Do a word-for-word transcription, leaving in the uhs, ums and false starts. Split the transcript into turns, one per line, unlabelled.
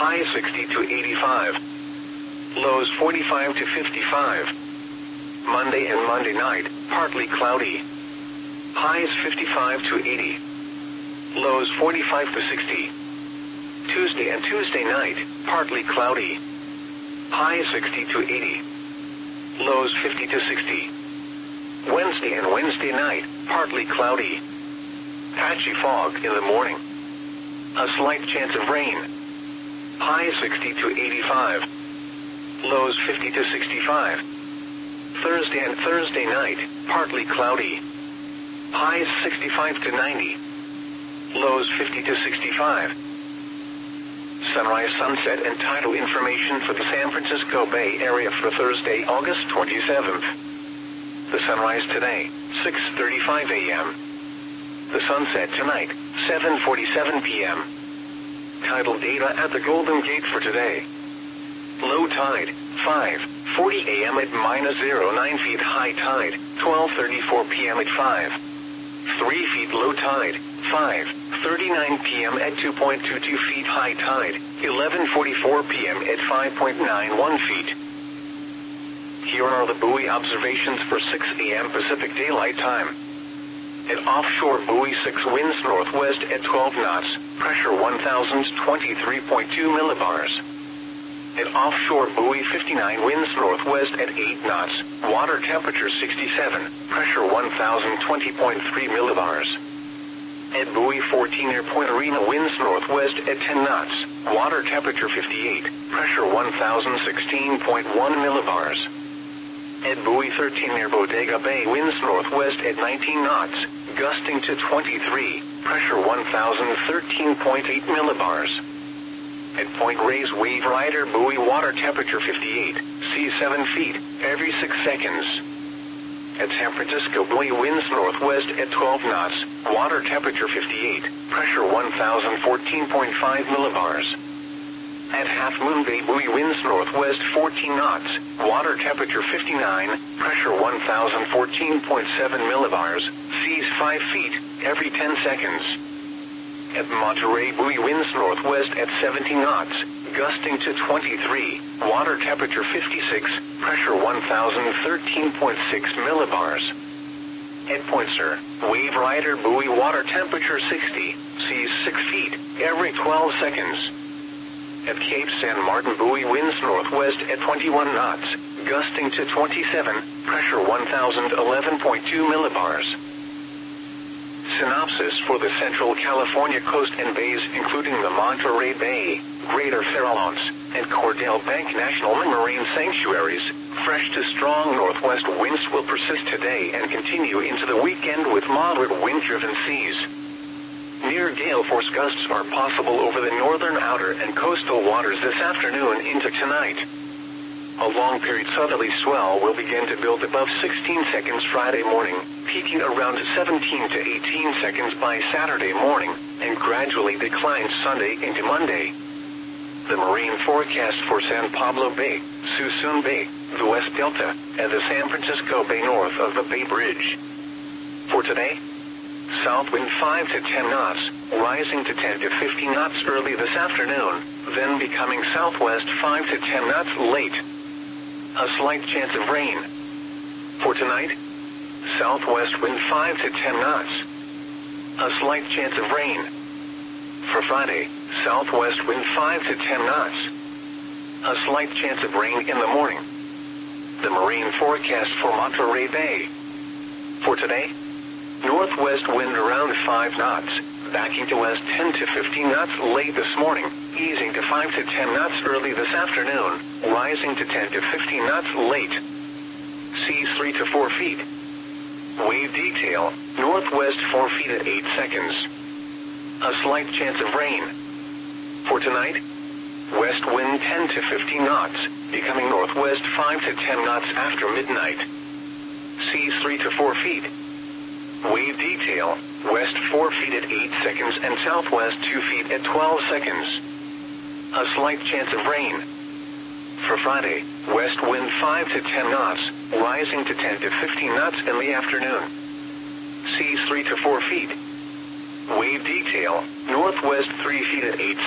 Highs sixty to eighty-five. Lows forty-five to fifty-five. Monday and Monday night, partly cloudy. Highs fifty-five to eighty. Lows forty-five to sixty. Tuesday and Tuesday night, partly cloudy. Highs sixty to eighty. Lows fifty to sixty. Wednesday and Wednesday night, partly cloudy. Patchy fog in the morning. A slight chance of rain. Highs sixty to eighty-five. Lows fifty to sixty-five. Thursday and Thursday night, partly cloudy. Highs sixty-five to ninety. Lows fifty to sixty-five. Sunrise, sunset, and tidal information for the San Francisco Bay Area for Thursday, August twenty-seventh. The sunrise today, six thirty-five a m The sunset tonight, seven forty-seven p m Tidal data at the Golden Gate for today. Low tide, five forty a m at minus zero nine feet. High tide, twelve thirty-four p m at five three feet. Low tide, five thirty-nine p m at two point two two feet. High tide, eleven forty-four p m at five point nine one feet. Here are the buoy observations for six a m Pacific Daylight Time. At offshore buoy six, winds northwest at twelve knots, pressure one thousand twenty-three point two millibars. At offshore buoy fifty-nine, winds northwest at eight knots, water temperature sixty-seven, pressure one thousand twenty point three millibars. At buoy fourteen, near Point Arena, winds northwest at ten knots, water temperature fifty-eight, pressure one thousand sixteen point one millibars. At buoy thirteen, near Bodega Bay, winds northwest at nineteen knots, gusting to twenty-three, pressure one thousand thirteen point eight millibars. At Point Reyes Wave Rider buoy, water temperature fifty-eight, sea seven feet, every six seconds. At San Francisco buoy, winds northwest at twelve knots, water temperature fifty-eight, pressure one thousand fourteen point five millibars. At Half Moon Bay buoy, winds northwest fourteen knots, water temperature fifty-nine, pressure one thousand fourteen point seven millibars, seas five feet, every ten seconds. At Monterey buoy, winds northwest at seventeen knots, gusting to twenty-three, water temperature fifty-six, pressure one thousand thirteen point six millibars. At Point Sur, Wave Rider buoy, water temperature sixty, seas six feet, every twelve seconds. At Cape San Martin buoy, winds northwest at twenty-one knots, gusting to twenty-seven, pressure one thousand eleven point two millibars. Synopsis for the Central California coast and bays, including the Monterey Bay, Greater Farallones, and Cordell Bank National Marine Sanctuaries. Fresh to strong northwest winds will persist today and continue into the weekend with moderate wind-driven seas. Near gale force gusts are possible over the northern outer and coastal waters this afternoon into tonight. A long-period southerly swell will begin to build above sixteen seconds Friday morning, peaking around seventeen to eighteen seconds by Saturday morning, and gradually decline Sunday into Monday. The marine forecast for San Pablo Bay, Suisun Bay, the West Delta, and the San Francisco Bay north of the Bay Bridge. For today, south wind five to ten knots, rising to ten to fifteen knots early this afternoon, then becoming southwest five to ten knots late. A slight chance of rain. For tonight, southwest wind five to ten knots. A slight chance of rain. For Friday, southwest wind five to ten knots. A slight chance of rain in the morning. The marine forecast for Monterey Bay. For today, northwest wind around five knots, backing to west ten to fifteen knots late this morning, easing to five to ten knots early this afternoon, rising to ten to fifteen knots late. Seas three to four feet. Wave detail, northwest four feet at eight seconds. A slight chance of rain. For tonight, west wind ten to fifteen knots, becoming northwest five to ten knots after midnight. Seas three to four feet. Wave detail, west four feet at eight seconds and southwest two feet at twelve seconds. A slight chance of rain. For Friday, west wind five to ten knots, rising to ten to fifteen knots in the afternoon. Seas three to four feet. Wave detail, northwest three feet at eight